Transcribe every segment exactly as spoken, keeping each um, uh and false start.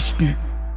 Nachrichten.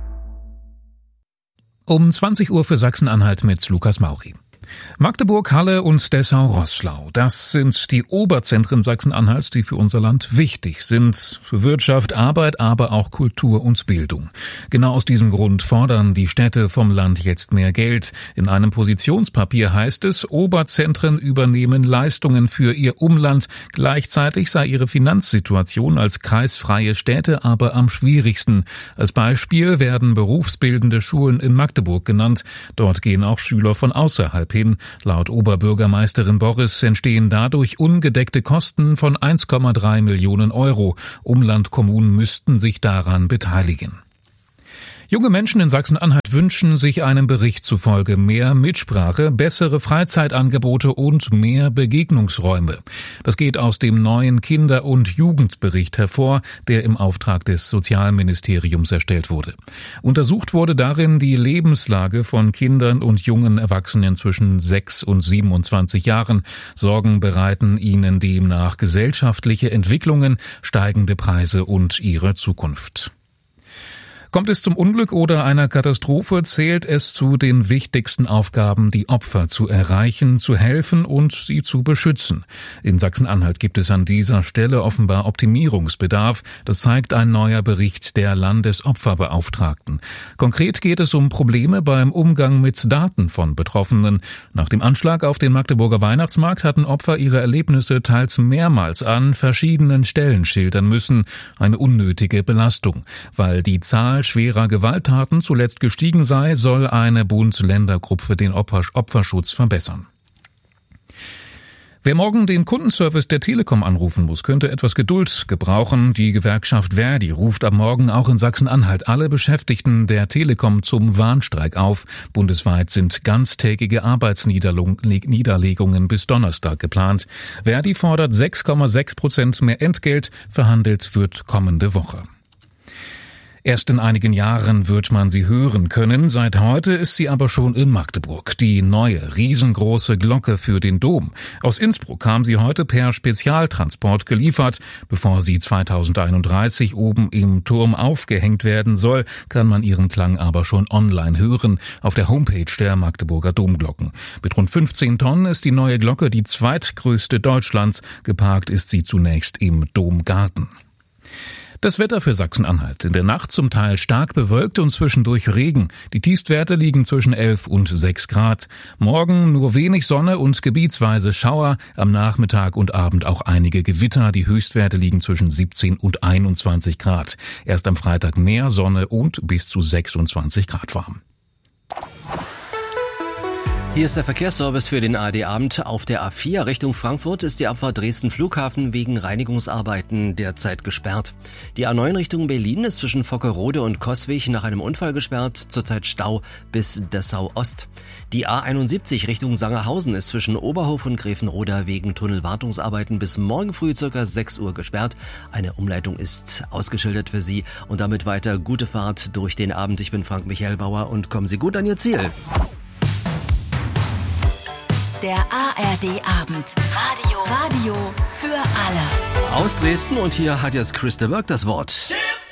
Um zwanzig Uhr für Sachsen-Anhalt mit Lukas Mauri. Magdeburg, Halle und Dessau-Roßlau, das sind die Oberzentren Sachsen-Anhalts, die für unser Land wichtig sind, für Wirtschaft, Arbeit, aber auch Kultur und Bildung. Genau aus diesem Grund fordern die Städte vom Land jetzt mehr Geld. In einem Positionspapier heißt es, Oberzentren übernehmen Leistungen für ihr Umland. Gleichzeitig sei ihre Finanzsituation als kreisfreie Städte aber am schwierigsten. Als Beispiel werden berufsbildende Schulen in Magdeburg genannt. Dort gehen auch Schüler von außerhalb hin. Laut Oberbürgermeisterin Boris entstehen dadurch ungedeckte Kosten von eins Komma drei Millionen Euro. Umlandkommunen müssten sich daran beteiligen. Junge Menschen in Sachsen-Anhalt wünschen sich einem Bericht zufolge mehr Mitsprache, bessere Freizeitangebote und mehr Begegnungsräume. Das geht aus dem neuen Kinder- und Jugendbericht hervor, der im Auftrag des Sozialministeriums erstellt wurde. Untersucht wurde darin die Lebenslage von Kindern und jungen Erwachsenen zwischen sechs und siebenundzwanzig Jahren. Sorgen bereiten ihnen demnach gesellschaftliche Entwicklungen, steigende Preise und ihre Zukunft. Kommt es zum Unglück oder einer Katastrophe, zählt es zu den wichtigsten Aufgaben, die Opfer zu erreichen, zu helfen und sie zu beschützen. In Sachsen-Anhalt gibt es an dieser Stelle offenbar Optimierungsbedarf. Das zeigt ein neuer Bericht der Landesopferbeauftragten. Konkret geht es um Probleme beim Umgang mit Daten von Betroffenen. Nach dem Anschlag auf den Magdeburger Weihnachtsmarkt hatten Opfer ihre Erlebnisse teils mehrmals an verschiedenen Stellen schildern müssen. Eine unnötige Belastung, weil die Zahl schwerer Gewalttaten zuletzt gestiegen sei, soll eine Bund-Länder-Gruppe den Opferschutz verbessern. Wer morgen den Kundenservice der Telekom anrufen muss, könnte etwas Geduld gebrauchen. Die Gewerkschaft Verdi ruft ab morgen auch in Sachsen-Anhalt alle Beschäftigten der Telekom zum Warnstreik auf. Bundesweit sind ganztägige Arbeitsniederlegungen bis Donnerstag geplant. Verdi fordert sechs Komma sechs Prozent mehr Entgelt, verhandelt wird kommende Woche. Erst in einigen Jahren wird man sie hören können. Seit heute ist sie aber schon in Magdeburg. Die neue, riesengroße Glocke für den Dom. Aus Innsbruck kam sie heute per Spezialtransport geliefert. Bevor sie zweitausendeinunddreißig oben im Turm aufgehängt werden soll, kann man ihren Klang aber schon online hören, auf der Homepage der Magdeburger Domglocken. Mit rund fünfzehn Tonnen ist die neue Glocke die zweitgrößte Deutschlands. Geparkt ist sie zunächst im Domgarten. Das Wetter für Sachsen-Anhalt. In der Nacht zum Teil stark bewölkt und zwischendurch Regen. Die Tiefstwerte liegen zwischen elf und sechs Grad. Morgen nur wenig Sonne und gebietsweise Schauer. Am Nachmittag und Abend auch einige Gewitter. Die Höchstwerte liegen zwischen siebzehn und einundzwanzig Grad. Erst am Freitag mehr Sonne und bis zu sechsundzwanzig Grad warm. Hier ist der Verkehrsservice für den A R D-Abend. Auf der A vier Richtung Frankfurt ist die Abfahrt Dresden-Flughafen wegen Reinigungsarbeiten derzeit gesperrt. Die A neun Richtung Berlin ist zwischen Vockerode und Coswig nach einem Unfall gesperrt, zurzeit Stau bis Dessau-Ost. Die A einundsiebzig Richtung Sangerhausen ist zwischen Oberhof und Gräfenroda wegen Tunnelwartungsarbeiten bis morgen früh ca. sechs Uhr gesperrt. Eine Umleitung ist ausgeschildert für Sie und damit weiter gute Fahrt durch den Abend. Ich bin Frank Michael Bauer und kommen Sie gut an Ihr Ziel. Der A R D-Abend. Radio. Radio für alle. Aus Dresden und hier hat jetzt Chris de Burgh das Wort.